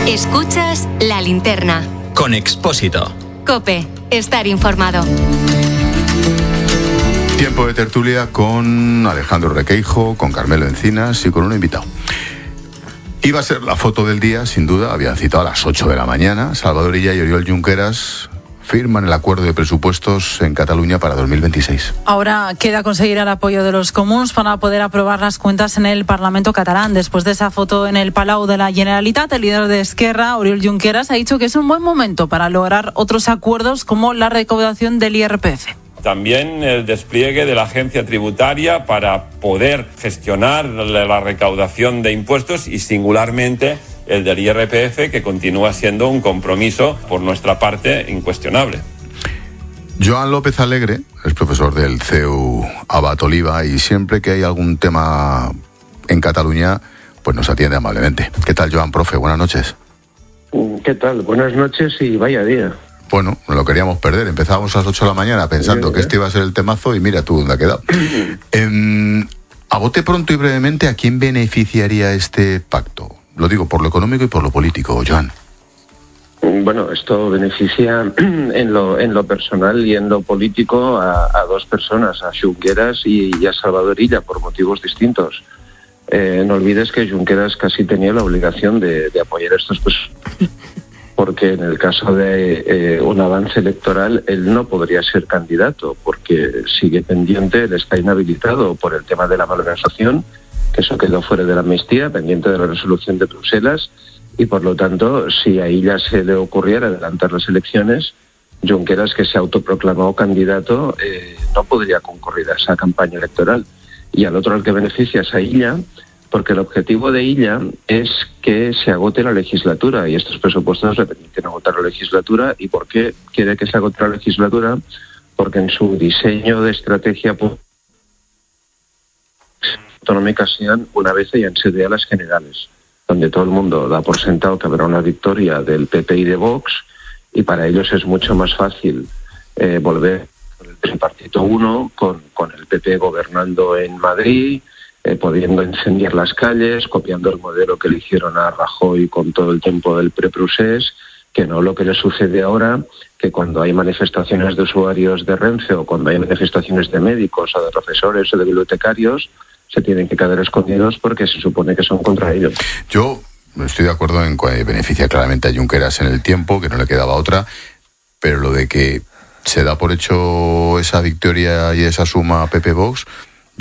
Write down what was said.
Escuchas La Linterna. Con Expósito. COPE. Estar informado. Tiempo de tertulia con Alejandro Requeijo, con Carmelo Encinas y con un invitado. Iba a ser la foto del día, sin duda. Habían citado a las 8 de la mañana. Salvador Illa y Oriol Junqueras firman el acuerdo de presupuestos en Cataluña para 2026. Ahora queda conseguir el apoyo de los comuns para poder aprobar las cuentas en el Parlamento catalán. Después de esa foto en el Palau de la Generalitat, el líder de Esquerra, Oriol Junqueras, ha dicho que es un buen momento para lograr otros acuerdos como la recaudación del IRPF. También el despliegue de la agencia tributaria para poder gestionar la recaudación de impuestos y singularmente el del IRPF, que continúa siendo un compromiso por nuestra parte incuestionable. Joan López Alegre es profesor del CEU Abat Oliva y siempre que hay algún tema en Cataluña, pues nos atiende amablemente. ¿Qué tal, Joan, profe? Buenas noches. ¿Qué tal? Buenas noches y vaya día. Bueno, no lo queríamos perder. Empezábamos a las 8 de la mañana pensando que este iba a ser el temazo y mira tú dónde ha quedado. A bote pronto y brevemente, ¿a quién beneficiaría este pacto? Lo digo por lo económico y por lo político, Joan. Bueno, esto beneficia en lo personal y en lo político a dos personas, a Junqueras y a Salvador Illa, por motivos distintos. No olvides que Junqueras casi tenía la obligación de apoyar estos porque en el caso de un avance electoral él no podría ser candidato porque sigue pendiente, él está inhabilitado por el tema de la malversación, que eso quedó fuera de la amnistía, pendiente de la resolución de Bruselas, y por lo tanto, si a ella se le ocurriera adelantar las elecciones, Junqueras, que se autoproclamó candidato, no podría concurrir a esa campaña electoral. Y al otro al que beneficia es a ella, porque el objetivo de ella es que se agote la legislatura, y estos presupuestos le permiten agotar la legislatura. ¿Y por qué quiere que se agote la legislatura? Porque en su diseño de estrategia autonómicas sean una vez hayan sido las generales, donde todo el mundo da por sentado que habrá una victoria del PP y de Vox, y para ellos es mucho más fácil volver con el tripartito 1, con el PP gobernando en Madrid, pudiendo incendiar las calles, copiando el modelo que le hicieron a Rajoy con todo el tiempo del preprocés, que no lo que le sucede ahora, que cuando hay manifestaciones de usuarios de Renfe o cuando hay manifestaciones de médicos o de profesores o de bibliotecarios, se tienen que quedar escondidos porque se supone que son contra ellos. Yo estoy de acuerdo en que beneficia claramente a Junqueras en el tiempo, que no le quedaba otra, pero lo de que se da por hecho esa victoria y esa suma a PP Vox,